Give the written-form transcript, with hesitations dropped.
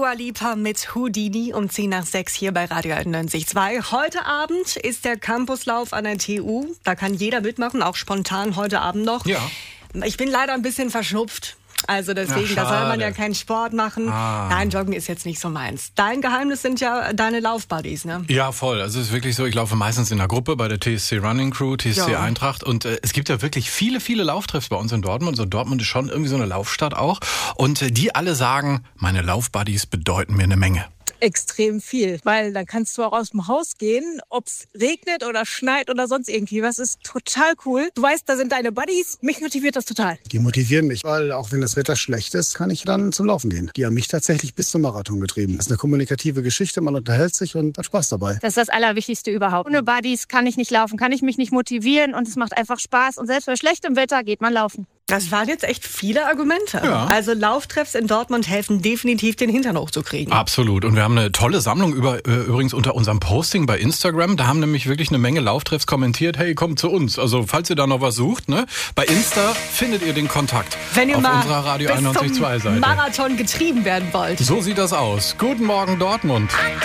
Dua Lipa mit Houdini um 10:06 hier bei Radio 91.2. Heute Abend ist der Campuslauf an der TU. Da kann jeder mitmachen, auch spontan heute Abend noch. Ja. Ich bin leider ein bisschen verschnupft. Also deswegen, da soll man ja keinen Sport machen. Nein, Joggen ist jetzt nicht so meins. Dein Geheimnis sind ja deine Laufbuddies, ne? Ja, voll. Also es ist wirklich so, ich laufe meistens in einer Gruppe bei der TSC Running Crew, TSC Eintracht. Und es gibt ja wirklich viele, viele Lauftreffs bei uns in Dortmund. So Dortmund ist schon irgendwie so eine Laufstadt auch. Und die alle sagen, meine Laufbuddies bedeuten mir eine Menge. Extrem viel, weil dann kannst du auch aus dem Haus gehen, ob es regnet oder schneit oder sonst irgendwie was. Ist total cool. Du weißt, da sind deine Buddies. Mich motiviert das total. Die motivieren mich, weil auch wenn das Wetter schlecht ist, kann ich dann zum Laufen gehen. Die haben mich tatsächlich bis zum Marathon getrieben. Das ist eine kommunikative Geschichte, man unterhält sich und hat Spaß dabei. Das ist das Allerwichtigste überhaupt. Ohne Buddies kann ich nicht laufen, kann ich mich nicht motivieren und es macht einfach Spaß. Und selbst bei schlechtem Wetter geht man laufen. Das waren jetzt echt viele Argumente. Ja. Also Lauftreffs in Dortmund helfen definitiv, den Hintern hochzukriegen. Absolut. Und wir haben eine tolle Sammlung übrigens unter unserem Posting bei Instagram. Da haben nämlich wirklich eine Menge Lauftreffs kommentiert. Hey, kommt zu uns. Also falls ihr da noch was sucht, ne? Bei Insta findet ihr den Kontakt. Wenn ihr auf mal unserer Radio 91.2 Seite Marathon getrieben werden wollt. So sieht das aus. Guten Morgen Dortmund.